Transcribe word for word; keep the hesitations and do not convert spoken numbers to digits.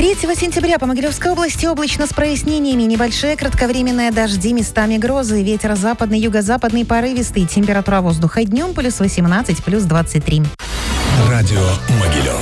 третьего сентября по Могилевской области облачно с прояснениями. Небольшие кратковременные дожди, местами грозы. Ветер западный, юго-западный порывистый. Температура воздуха днем плюс восемнадцать, плюс двадцать три. Радио Могилев.